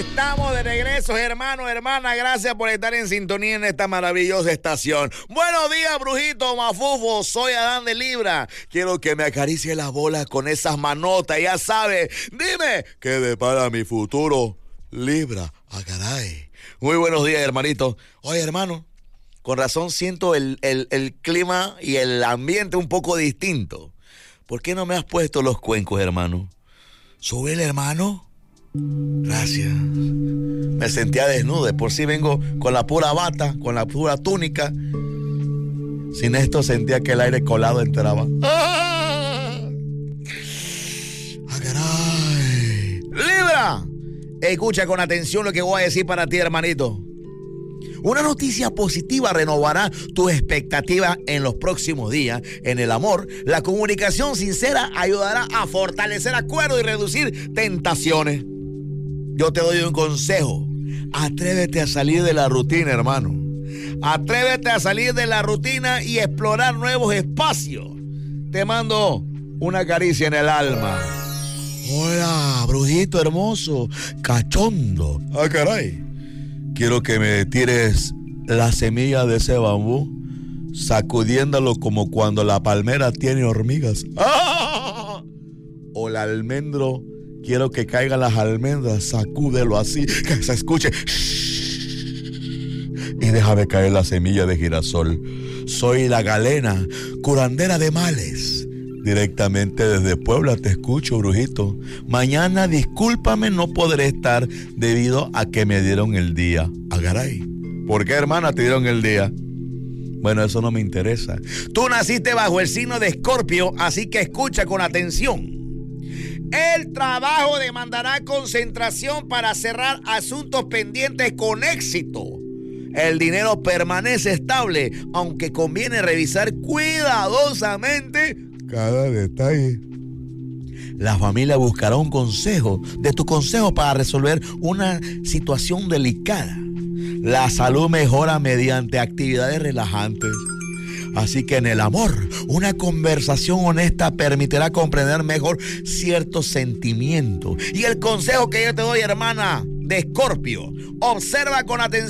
Estamos de regreso, hermano, hermana. Gracias por estar en sintonía en esta maravillosa estación. Buenos días, brujito, mafufo. Soy Adán de Libra. Quiero que me acaricie las bolas con esas manotas. Ya sabes, dime, ¿qué depara mi futuro? Libra, a caray. Muy buenos días, hermanito. Oye, hermano, con razón siento el clima y el ambiente un poco distinto. ¿Por qué no me has puesto los cuencos, hermano? Súbele, hermano. Gracias. Me sentía desnudo. De por sí vengo con la pura bata, con la pura túnica. Sin esto sentía que el aire colado entraba. ¡Ah! ¡Ah, caray! ¡Libra! Escucha con atención lo que voy a decir para ti, hermanito. Una noticia positiva renovará tus expectativas en los próximos días. En el amor, la comunicación sincera ayudará a fortalecer acuerdos y reducir tentaciones. Yo te doy un consejo. Atrévete a salir de la rutina, hermano. Atrévete a salir de la rutina y explorar nuevos espacios. Te mando una caricia en el alma. Hola, brujito hermoso, cachondo. Ah, caray. Quiero que me tires la semilla de ese bambú, sacudiéndolo como cuando la palmera tiene hormigas. ¡Ah! O el almendro, quiero que caigan las almendras, sacúdelo así, que se escuche. Y déjame caer la semilla de girasol. Soy la galena, curandera de males. Directamente desde Puebla te escucho, brujito. Mañana, discúlpame, no podré estar debido a que me dieron el día. Agaray. ¿Por qué, hermana, te dieron el día? Bueno, eso no me interesa. Tú naciste bajo el signo de Escorpio, así que escucha con atención. El trabajo demandará concentración para cerrar asuntos pendientes con éxito. El dinero permanece estable, aunque conviene revisar cuidadosamente cada detalle. La familia buscará un consejo, de tu consejo para resolver una situación delicada. La salud mejora mediante actividades relajantes. Así que en el amor, una conversación honesta permitirá comprender mejor ciertos sentimientos. Y el consejo que yo te doy, hermana de Escorpio, observa con atención